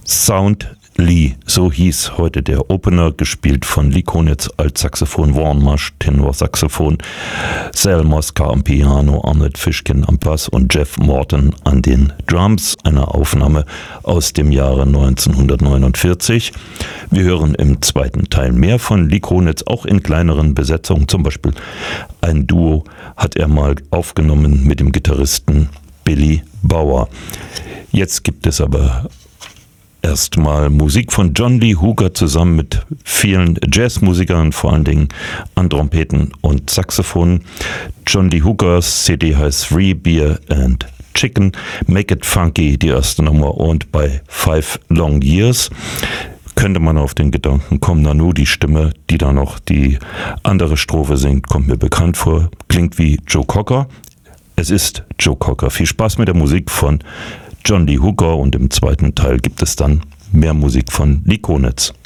Sound Lee, so hieß heute der Opener, gespielt von Lee Konitz als Saxophon, Warren Marsh Tenorsaxophon, Sal Mosca am Piano, Arnold Fishkin am Bass und Jeff Morton an den Drums. Eine Aufnahme aus dem Jahre 1949. Wir hören im zweiten Teil mehr von Lee Konitz, auch in kleineren Besetzungen. Zum Beispiel ein Duo hat er mal aufgenommen mit dem Gitarristen Billy Bauer. Jetzt gibt es aber erstmal Musik von John Lee Hooker zusammen mit vielen Jazzmusikern, vor allen Dingen an Trompeten und Saxophon. John Lee Hookers CD heißt Free Beer and Chicken, Make It Funky, die erste Nummer, und bei 5 Long Years könnte man auf den Gedanken kommen, Nanu, die Stimme, die da noch die andere Strophe singt, kommt mir bekannt vor, klingt wie Joe Cocker. Es ist Joe Cocker. Viel Spaß mit der Musik von John Lee Hooker, und im zweiten Teil gibt es dann mehr Musik von Lee Konitz.